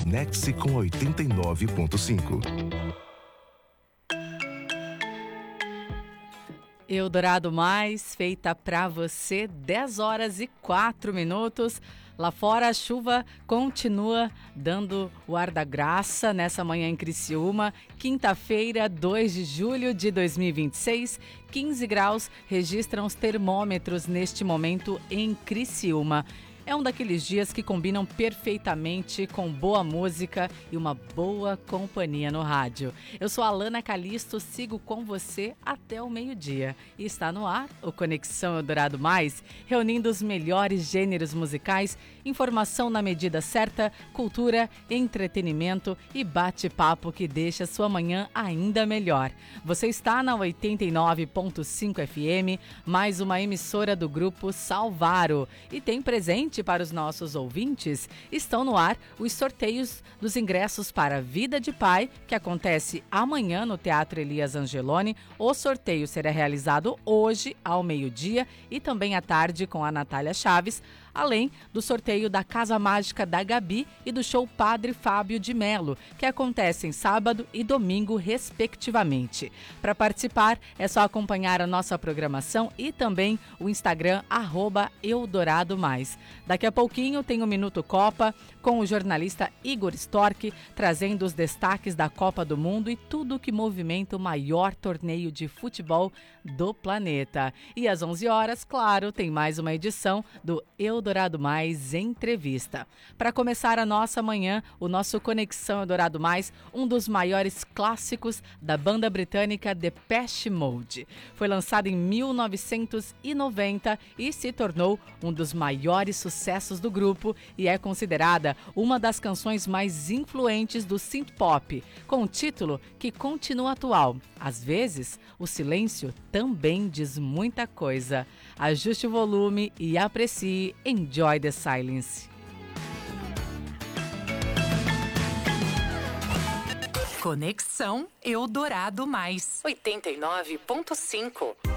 Conecte-se com 89.5. Eldorado Mais, feita pra você, 10 horas e 4 minutos. Lá fora a chuva continua dando o ar da graça nessa manhã em Criciúma. Quinta-feira, 2 de julho de 2026, 15 graus registram os termômetros neste momento em Criciúma. É um daqueles dias que combinam perfeitamente com boa música e uma boa companhia no rádio. Eu sou a Alana Calisto, sigo com você até o meio-dia. E está no ar o Conexão Eldorado Mais, reunindo os melhores gêneros musicais, informação na medida certa, cultura, entretenimento e bate-papo que deixa sua manhã ainda melhor. Você está na 89.5 FM, mais uma emissora do Grupo Salvaro. E tem presente para os nossos ouvintes, estão no ar os sorteios dos ingressos para Vida de Pai, que acontece amanhã no Teatro Elias Angeloni. O sorteio será realizado hoje ao meio-dia e também à tarde com a Natália Chaves, além do sorteio da Casa Mágica da Gabi e do show Padre Fábio de Melo, que acontecem sábado e domingo, respectivamente. Para participar, é só acompanhar a nossa programação e também o Instagram, @EldoradoMais. Daqui a pouquinho tem o Minuto Copa, com o jornalista Igor Storck, trazendo os destaques da Copa do Mundo e tudo que movimenta o maior torneio de futebol do planeta. E às 11 horas, claro, tem mais uma edição do Eldorado Mais Entrevista. Para começar a nossa manhã, o nosso Conexão Eldorado Mais, um dos maiores clássicos da banda britânica Depeche Mode. Foi lançado em 1990 e se tornou um dos maiores sucessos do grupo e é considerada uma das canções mais influentes do synth-pop, com um título que continua atual. Às vezes, o silêncio também diz muita coisa. Ajuste o volume e aprecie Enjoy the Silence. Conexão Eldorado Mais 89.5.